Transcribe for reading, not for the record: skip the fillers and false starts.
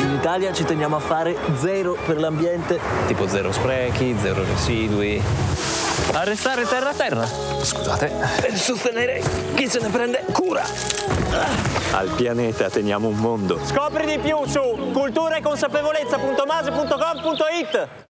In Italia ci teniamo a fare zero per l'ambiente. Tipo zero sprechi, zero residui. A restare terra. Scusate. Per sostenere chi se ne prende cura. Al pianeta teniamo un mondo. Scopri di più su culturaeconsapevolezza.mase.gov.it.